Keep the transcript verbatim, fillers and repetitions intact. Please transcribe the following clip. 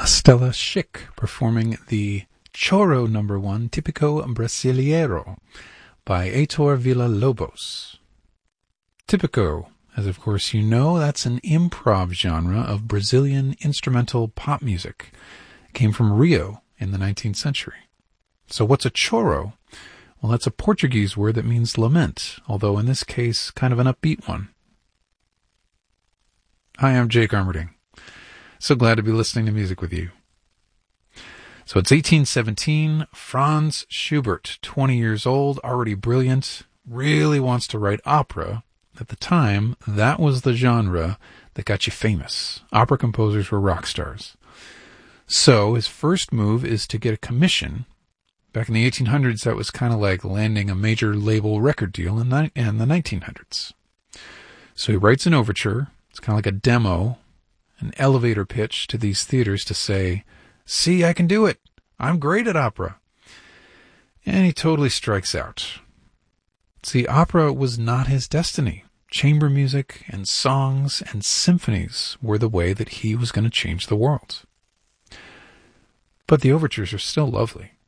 Stella Schick performing the Choro number one Tipico Brasileiro by Heitor Villa-Lobos. Tipico, as of course you know, that's an improv genre of Brazilian instrumental pop music. It came from Rio in the nineteenth century. So what's a choro? Well, that's a Portuguese word that means lament, although in this case, kind of an upbeat one. Hi, I'm Jake Armerding. So glad to be listening to music with you. So it's eighteen seventeen, Franz Schubert, twenty years old, already brilliant, really wants to write opera. At the time, that was the genre that got you famous. Opera composers were rock stars. So his first move is to get a commission. Back in the eighteen hundreds, that was kind of like landing a major label record deal in the, in the nineteen hundreds. So he writes an overture. It's kind of like a demo, an elevator pitch to these theaters to say, see, I can do it. I'm great at opera. And he totally strikes out. See, opera was not his destiny. Chamber music and songs and symphonies were the way that he was going to change the world. But the overtures are still lovely.